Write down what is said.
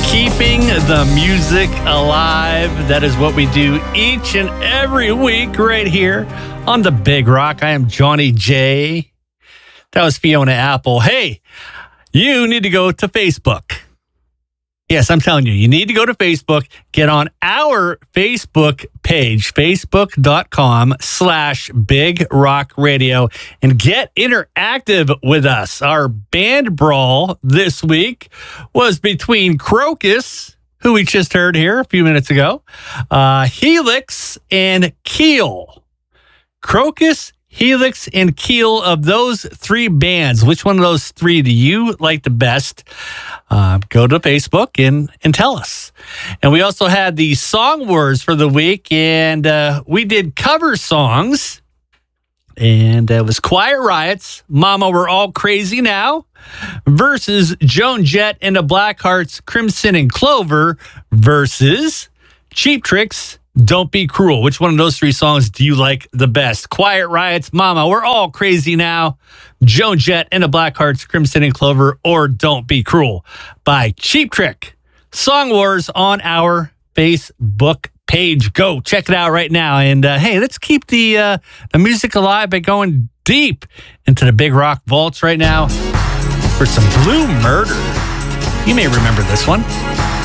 Keeping the music alive. That is what we do each and every week right here on The Big Rock. I am Johnny J. That was Fiona Apple. Hey, you need to go to Facebook. Yes, I'm telling you, you need to go to Facebook, get on our Facebook page, facebook.com/Big Rock Radio, and get interactive with us. Our band brawl this week was between Crocus, who we just heard here a few minutes ago, Helix, and Keel. Crocus, Helix, and Keel. Of those three bands, which one of those three do you like the best? Go to Facebook and tell us. And we also had the Song Wars for the week, and we did cover songs. And it was Quiet Riot's Mama, We're All Crazy Now versus Joan Jett and the Blackhearts' Crimson and Clover versus Cheap Trick's Don't Be Cruel. Which one of those three songs do you like the best? Quiet Riot's Mama, We're All Crazy Now, Joan Jett and the Blackhearts' Crimson and Clover, or Don't Be Cruel by Cheap Trick. Song Wars on our Facebook page. Go check it out right now. And hey, let's keep the music alive by going deep into the Big Rock vaults right now for some Blue Murder. You may remember this one.